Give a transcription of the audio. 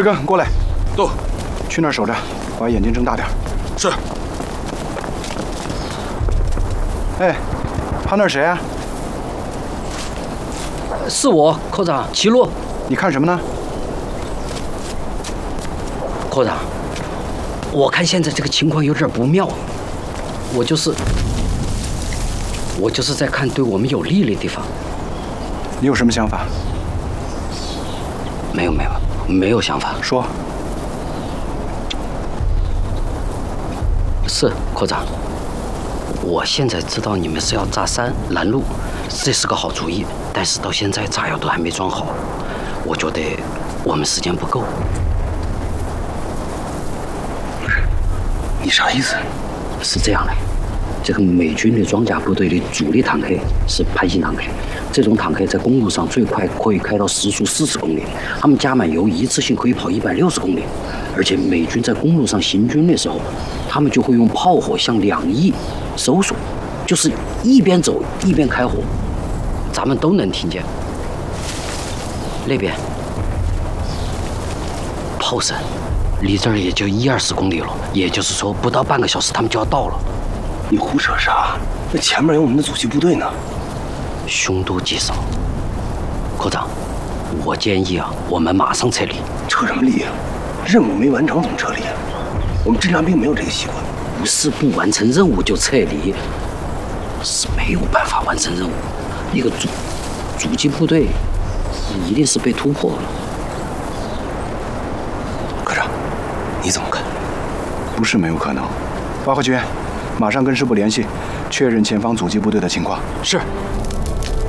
根，过来。 走。 去那儿守着，把眼睛睁大点。 是。 哎，他那儿谁啊？ 是我，科长齐洛。 你看什么呢？ 科长，我看现在这个情况有点不妙。我就是在看对我们有利的地方。 你有什么想法？ 没有想法。 说。 是科长，我现在知道你们是要炸山拦路，这是个好主意。但是到现在炸药都还没装好，我觉得我们时间不够。 你啥意思？ 是这样的，这个美军的装甲部队的主力坦克是潘型坦克，这种坦克在公路上最快可以开到时速40公里，他们加满油一次性可以跑160公里。而且美军在公路上行军的时候，他们就会用炮火向两翼搜索，就是一边走一边开火，咱们都能听见。那边炮声离这儿也就1-20公里了，也就是说不到半个小时他们就要到了。 你胡扯啥？那前面有我们的阻击部队呢。 凶多吉少。科长，我建议啊，我们马上撤离。 撤什么离啊？任务没完成怎么撤离啊？我们侦察兵没有这个习惯。 不是不完成任务就撤离，是没有办法完成任务。那个阻击部队一定是被突破了。 科长，你怎么看？ 不是没有可能。八号军，马上跟师部联系，确认前方阻击部队的情况。 是。